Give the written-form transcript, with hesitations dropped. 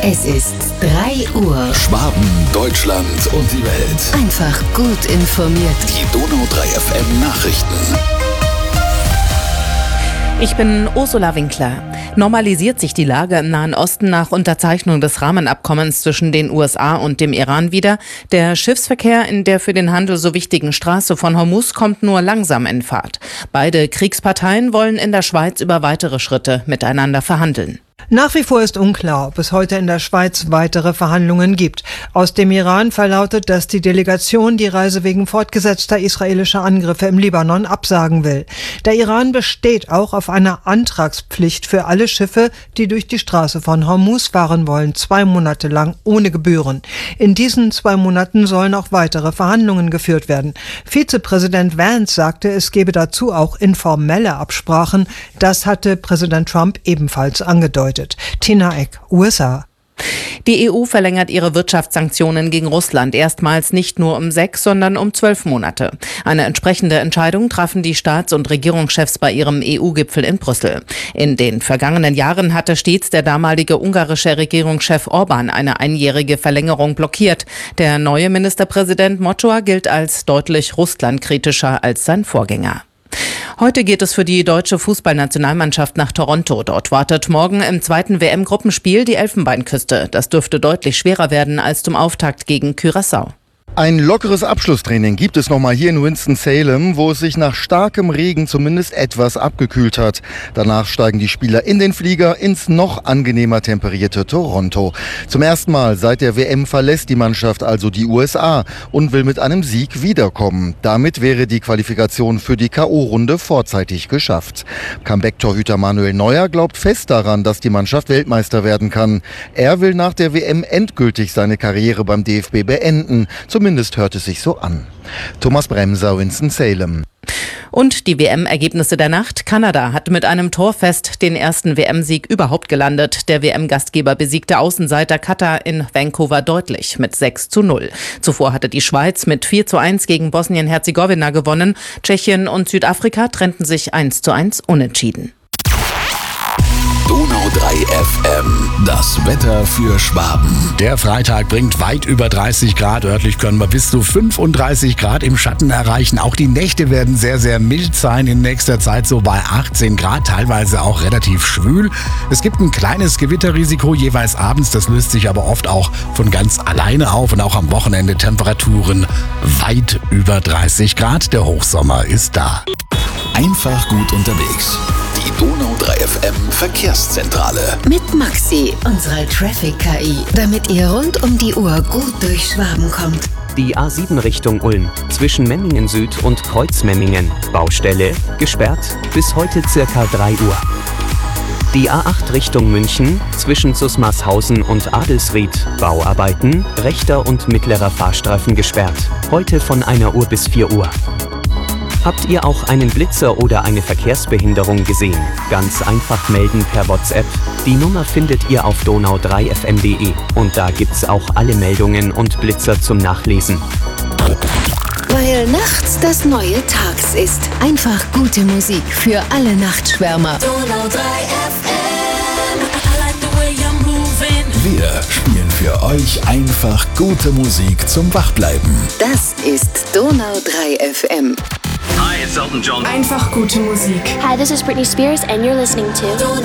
Es ist 3 Uhr. Schwaben, Deutschland und die Welt. Einfach gut informiert. Die Donau 3 FM Nachrichten. Ich bin Ursula Winkler. Normalisiert sich die Lage im Nahen Osten nach Unterzeichnung des Rahmenabkommens zwischen den USA und dem Iran wieder? Der Schiffsverkehr in der für den Handel so wichtigen Straße von Hormuz kommt nur langsam in Fahrt. Beide Kriegsparteien wollen in der Schweiz über weitere Schritte miteinander verhandeln. Nach wie vor ist unklar, ob es heute in der Schweiz weitere Verhandlungen gibt. Aus dem Iran verlautet, dass die Delegation die Reise wegen fortgesetzter israelischer Angriffe im Libanon absagen will. Der Iran besteht auch auf einer Antragspflicht für alle Schiffe, die durch die Straße von Hormuz fahren wollen, 2 Monate lang ohne Gebühren. In diesen 2 Monaten sollen auch weitere Verhandlungen geführt werden. Vizepräsident Vance sagte, es gebe dazu auch informelle Absprachen. Das hatte Präsident Trump ebenfalls angedeutet. Tina Eck, USA. Die EU verlängert ihre Wirtschaftssanktionen gegen Russland erstmals nicht nur um 6, sondern um 12 Monate. Eine entsprechende Entscheidung trafen die Staats- und Regierungschefs bei ihrem EU-Gipfel in Brüssel. In den vergangenen Jahren hatte stets der damalige ungarische Regierungschef Orbán eine einjährige Verlängerung blockiert. Der neue Ministerpräsident Mocsoa gilt als deutlich russlandkritischer als sein Vorgänger. Heute geht es für die deutsche Fußballnationalmannschaft nach Toronto. Dort wartet morgen im 2. WM-Gruppenspiel die Elfenbeinküste. Das dürfte deutlich schwerer werden als zum Auftakt gegen Curaçao. Ein lockeres Abschlusstraining gibt es nochmal hier in Winston-Salem, wo es sich nach starkem Regen zumindest etwas abgekühlt hat. Danach steigen die Spieler in den Flieger ins noch angenehmer temperierte Toronto. Zum ersten Mal seit der WM verlässt die Mannschaft also die USA und will mit einem Sieg wiederkommen. Damit wäre die Qualifikation für die K.O.-Runde vorzeitig geschafft. Comeback-Torhüter Manuel Neuer glaubt fest daran, dass die Mannschaft Weltmeister werden kann. Er will nach der WM endgültig seine Karriere beim DFB beenden. Zumindest hört es sich so an. Thomas Bremser, Winston-Salem. Und die WM-Ergebnisse der Nacht. Kanada hat mit einem Torfest den ersten WM-Sieg überhaupt gelandet. Der WM-Gastgeber besiegte Außenseiter Katar in Vancouver deutlich mit 6:0. Zuvor hatte die Schweiz mit 4:1 gegen Bosnien-Herzegowina gewonnen. Tschechien und Südafrika trennten sich 1:1 unentschieden. Donau 3 FM, das Wetter für Schwaben. Der Freitag bringt weit über 30 Grad. Örtlich können wir bis zu 35 Grad im Schatten erreichen. Auch die Nächte werden sehr, sehr mild sein. In nächster Zeit so bei 18 Grad, teilweise auch relativ schwül. Es gibt ein kleines Gewitterrisiko jeweils abends. Das löst sich aber oft auch von ganz alleine auf. Und auch am Wochenende Temperaturen weit über 30 Grad. Der Hochsommer ist da. Einfach gut unterwegs. Die Donau 3 FM Verkehrszentrale. Mit Maxi, unserer Traffic-KI, damit ihr rund um die Uhr gut durch Schwaben kommt. Die A7 Richtung Ulm, zwischen Memmingen Süd und Kreuzmemmingen. Baustelle, gesperrt, bis heute circa 3 Uhr. Die A8 Richtung München, zwischen Susmarshausen und Adelsried. Bauarbeiten, rechter und mittlerer Fahrstreifen gesperrt. Heute von 1 Uhr bis 4 Uhr. Habt ihr auch einen Blitzer oder eine Verkehrsbehinderung gesehen? Ganz einfach melden per WhatsApp. Die Nummer findet ihr auf donau3fm.de und da gibt's auch alle Meldungen und Blitzer zum Nachlesen. Weil nachts das neue Tags ist. Einfach gute Musik für alle Nachtschwärmer. Donau 3 FM. Wir spielen für euch einfach gute Musik zum Wachbleiben. Das ist Donau 3 FM. Hi, it's Elton John. Einfach gute Musik. Hi, this is Britney Spears and you're listening to